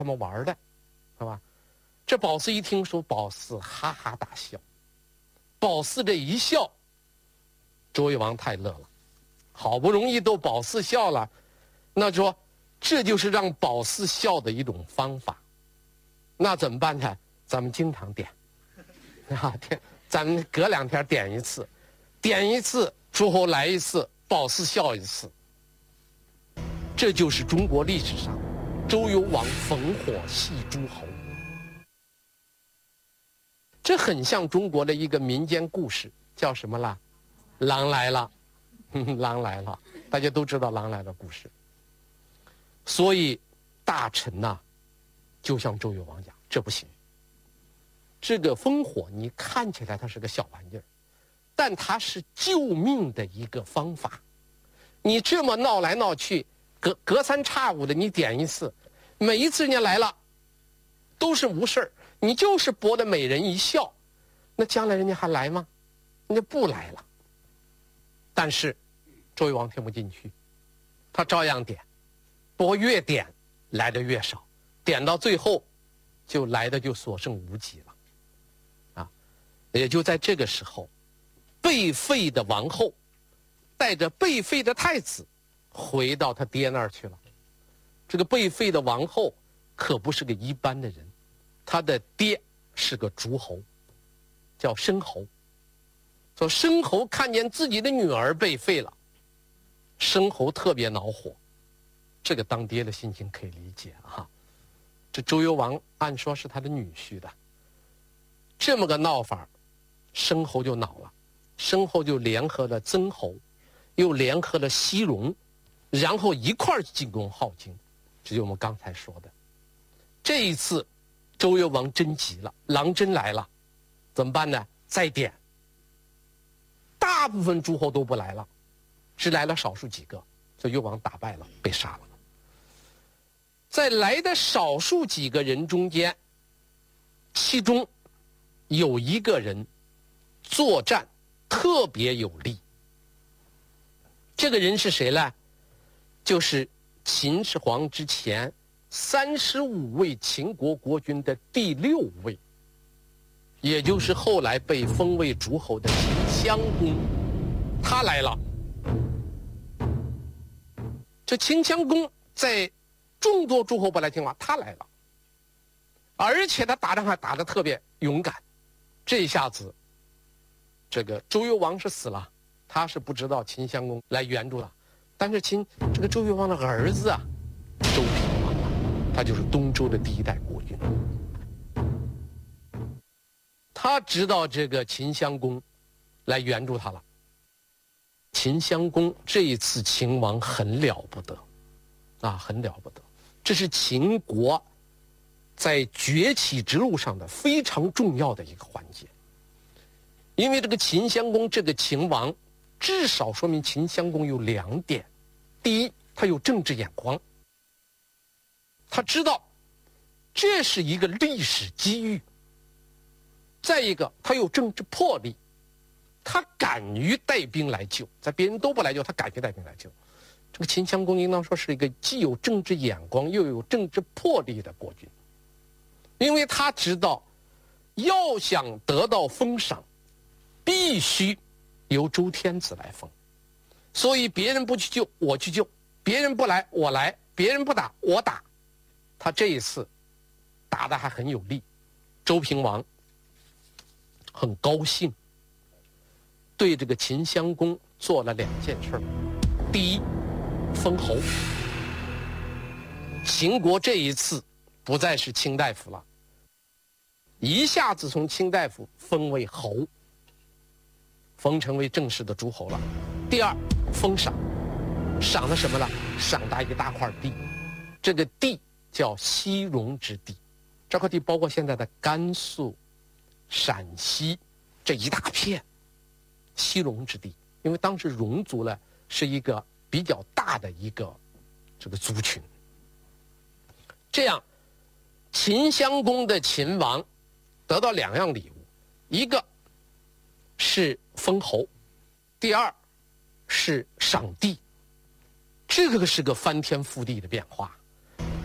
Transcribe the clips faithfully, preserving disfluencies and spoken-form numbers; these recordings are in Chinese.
他们玩的，是吧？这宝四一听说，宝四哈哈大笑。宝四这一笑，周越王太乐了，好不容易逗宝四笑了，那说这就是让宝四笑的一种方法。那怎么办呢？咱们经常点，啊，点，咱们隔两天点一次，点一次，诸侯来一次，宝四笑一次。这就是中国历史上周幽王烽火戏诸侯。这很像中国的一个民间故事，叫什么啦？狼来了，狼来了，大家都知道狼来了故事。所以大臣呐、啊，就向周幽王讲，这不行。这个烽火你看起来它是个小玩意儿，但它是救命的一个方法。你这么闹来闹去，隔隔三差五的你点一次，每一次人家来了都是无事儿，你就是博得美人一笑，那将来人家还来吗？人家不来了。但是周幽王听不进去，他照样点，不过越点来的越少，点到最后就来的就所剩无几了。啊，也就在这个时候，被废的王后带着被废的太子回到他爹那儿去了。这个被废的王后可不是个一般的人，他的爹是个诸侯，叫申侯。说申侯看见自己的女儿被废了，申侯特别恼火。这个当爹的心情可以理解啊。这周幽王按说是他的女婿的，这么个闹法，申侯就恼了。申侯就联合了曾侯，又联合了西戎，然后一块儿进攻镐京。这就是我们刚才说的。这一次周幽王真急了，狼真来了，怎么办呢？再点，大部分诸侯都不来了，只来了少数几个，所以幽王打败了，被杀了。在来的少数几个人中间，其中有一个人作战特别有力。这个人是谁呢？就是秦始皇之前三十五位秦国国君的第六位，也就是后来被封为诸侯的秦襄公，他来了。这秦襄公在众多诸侯不来听话，他来了，而且他打仗还打得特别勇敢。这一下子，这个周幽王是死了，他是不知道秦襄公来援助了。但是秦这个周幽王的儿子啊，周平王啊，他就是东周的第一代国君。他知道这个秦襄公来援助他了。秦襄公这一次秦王很了不得，啊，很了不得。这是秦国在崛起之路上的非常重要的一个环节。因为这个秦襄公这个秦王，至少说明秦襄公有两点：第一，他有政治眼光，他知道这是一个历史机遇；再一个，他有政治魄力，他敢于带兵来救，在别人都不来救，他敢于带兵来救。这个秦襄公应当说是一个既有政治眼光又有政治魄力的国君，因为他知道要想得到封赏，必须由周天子来封，所以别人不去救我去救，别人不来我来，别人不打我打。他这一次打得还很有力，周平王很高兴，对这个秦襄公做了两件事儿。第一，封侯。秦国这一次不再是卿大夫了，一下子从卿大夫封为侯，封成为正式的诸侯了。第二，封赏，赏的什么呢？赏他一大块地，这个地叫西戎之地，这块地包括现在的甘肃、陕西这一大片西戎之地，因为当时戎族呢是一个比较大的一个这个族群。这样，秦襄公的秦王得到两样礼物，一个是封侯，第二是赏地。这个是个翻天覆地的变化。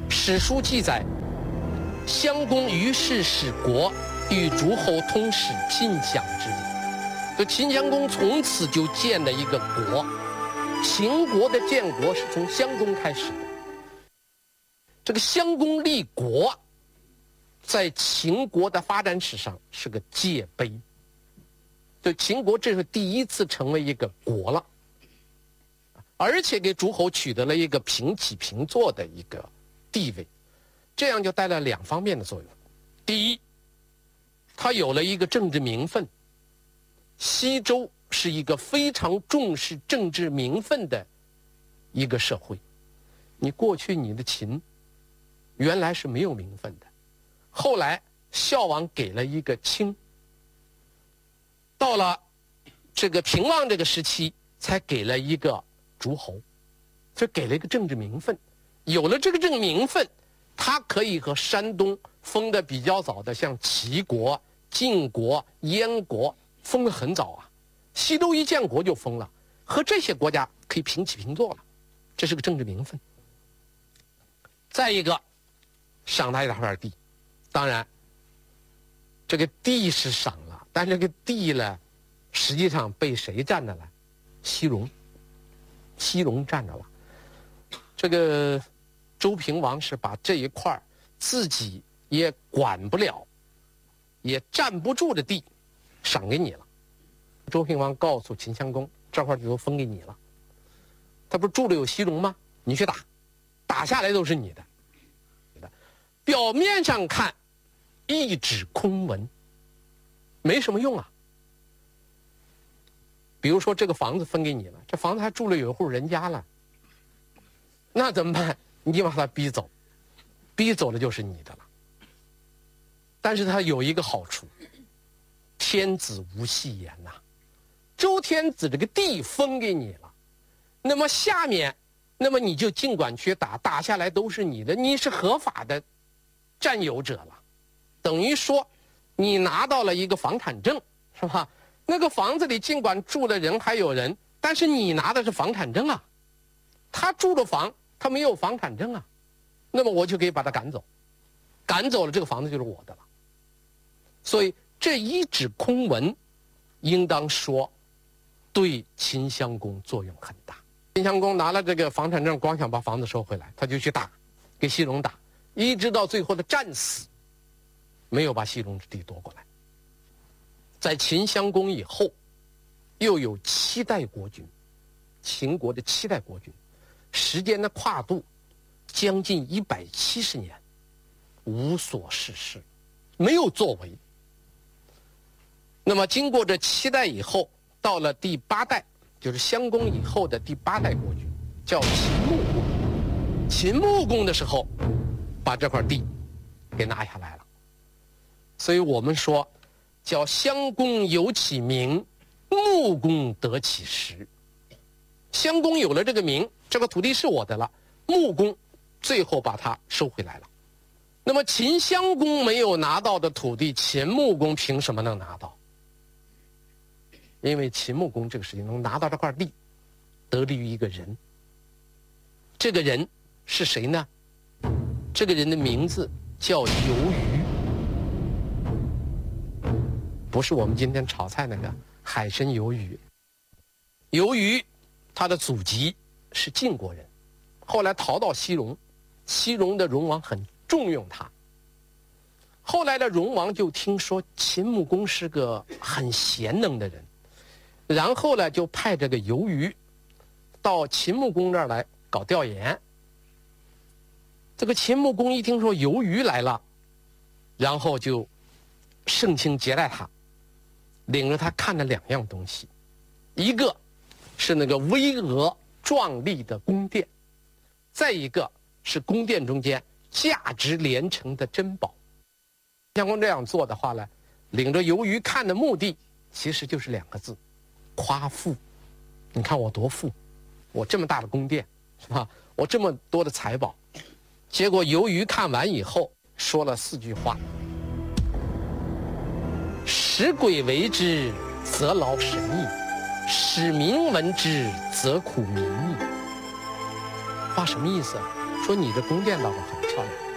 史书记载，襄公于是使国与诸侯通使晋享之礼。就秦襄公从此就建了一个国，秦国的建国是从襄公开始的。这个襄公立国，在秦国的发展史上是个界碑。就秦国这是第一次成为一个国了，而且给诸侯取得了一个平起平坐的一个地位，这样就带来两方面的作用。第一，他有了一个政治名分。西周是一个非常重视政治名分的一个社会。你过去你的秦原来是没有名分的，后来孝王给了一个卿，到了这个平王这个时期才给了一个诸侯，就给了一个政治名分。有了这个政治名分，他可以和山东封的比较早的像齐国、晋国、燕国封得很早啊，西周一建国就封了，和这些国家可以平起平坐了，这是个政治名分。再一个，赏他一大块地，当然这个地是赏了，但这个地呢，实际上被谁占着了？西戎，西戎占着了。这个周平王是把这一块自己也管不了，也站不住的地赏给你了。周平王告诉秦襄公，这块地都分给你了。他不是住着有西戎吗？你去打，打下来都是你的。表面上看，一纸空文，没什么用啊。比如说这个房子分给你了，这房子还住了有一户人家了，那怎么办？你把他逼走，逼走了就是你的了。但是他有一个好处，天子无戏言呐、啊。周天子这个地分给你了，那么下面，那么你就尽管去打，打下来都是你的，你是合法的占有者了，等于说你拿到了一个房产证，是吧？那个房子里尽管住的人还有人，但是你拿的是房产证啊。他住的房，他没有房产证啊，那么我就可以把他赶走，赶走了这个房子就是我的了。所以这一纸空文，应当说对秦襄公作用很大。秦襄公拿了这个房产证，光想把房子收回来，他就去打，给西戎打，一直到最后的战死，没有把西戎之地夺过来。在秦襄公以后，又有七代国君，秦国的七代国君，时间的跨度将近一百七十年，无所事事，没有作为。那么经过这七代以后，到了第八代，就是襄公以后的第八代国君，叫秦穆公。秦穆公的时候，把这块地给拿下来了。所以我们说，叫襄公有其名，穆公得其实。襄公有了这个名，这个土地是我的了，穆公最后把它收回来了。那么秦襄公没有拿到的土地，秦穆公凭什么能拿到？因为秦穆公这个事情能拿到这块地，得力于一个人。这个人是谁呢？这个人的名字叫游鱼，不是我们今天炒菜那个海参鱿鱼。游鱼他的祖籍是晋国人，后来逃到西戎，西戎的戎王很重用他。后来的戎王就听说秦穆公是个很贤能的人，然后呢就派这个游鱼到秦穆公这儿来搞调研。这个秦穆公一听说游鱼来了，然后就盛情接待他，领着他看了两样东西，一个是那个巍峨壮丽的宫殿，再一个是宫殿中间价值连城的珍宝。襄公这样做的话呢，领着游鱼看的目的其实就是两个字：夸富。你看我多富，我这么大的宫殿，是吧？我这么多的财宝。结果游鱼看完以后说了四句话：使鬼为之，则劳神矣；使民闻之，则苦民矣。话什么意思？说你的宫殿倒是很漂漂亮。